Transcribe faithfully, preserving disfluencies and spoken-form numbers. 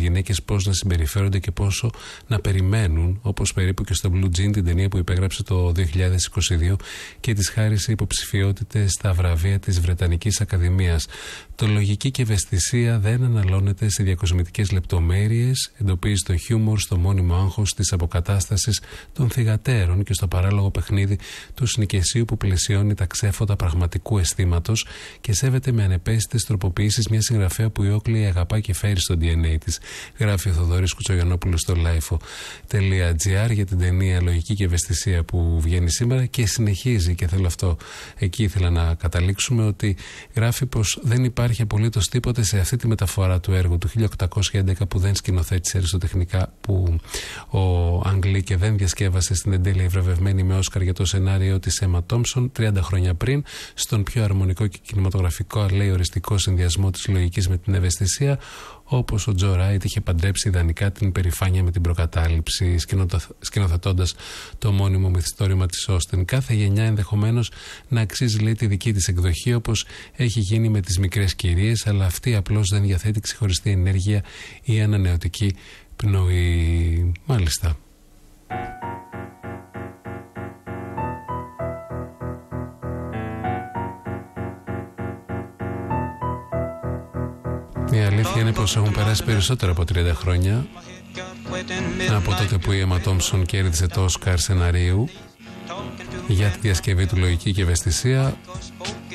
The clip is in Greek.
γυναίκες πώς να συμπεριφέρονται και πόσο να περιμένουν, όπως περίπου και στο Blue Jean, την ταινία που υπέγραψε το δύο χιλιάδες είκοσι δύο και της χάρισε υποψηφιότητες στα βραβεία της Βρετανικής Ακαδημίας. Το λογική και ευαισθησία δεν αναλώνεται σε διακοσμητικές λεπτομέρειες, εντοπίζει το χιούμορ στο μόνιμο άγχος της αποκατάστασης των θυγατέρων και στο παράλογο παιχνίδι του συνοικεσίου που πλαισιώνει τα ξέφωτα πραγματικού αισθήματος και σέβεται με ανεπαίσθητες τροποποιήσεις μια συγγραφέα που η Όκλη αγαπά και φέρει στο ντι εν έι της. Γράφει ο Θοδωρής Κουτσογιαννόπουλος στο λάιφο τελεία τζι άρ για την ταινία Λογική και Ευαισθησία που βγαίνει σήμερα και συνεχίζει, και θέλω αυτό, εκεί ήθελα να καταλήξουμε, ότι γράφει πως δεν υπάρχει απολύτως τίποτε σε αυτή τη μεταφορά του έργου του χίλια οκτακόσια έντεκα που δεν σκηνοθέτησε αριστοτεχνικά, που ο Αγγλί και δεν διασκεύασε στην εντέλεια βραβευμένη με Όσκαρ για το σενάριο της Έμα Τόμψον τριάντα χρόνια πριν, στον πιο αρμονικό και κινηματογραφικό, λέει, οριστικό συνδυασμό της λογικής με την ευαισθησία, όπως ο Τζο Ράιτ είχε παντρέψει ιδανικά την περηφάνεια με την προκατάληψη, σκηνοθετώντας το μόνιμο μυθιστόρημα της Όστιν. Κάθε γενιά ενδεχομένως να αξίζει, λέει, τη δική της εκδοχή, όπως έχει γίνει με τις μικρές κυρίες, αλλά αυτή απλώς δεν διαθέτει ξεχωριστή ενέργεια ή ανανεωτική πνοή. Μάλιστα. Η αλήθεια είναι πως έχουν περάσει περισσότερα από τριάντα χρόνια από τότε που η Έμα Τόμψον κέρδισε το Όσκαρ σεναρίου για τη διασκευή του Λογική και Ευαισθησία.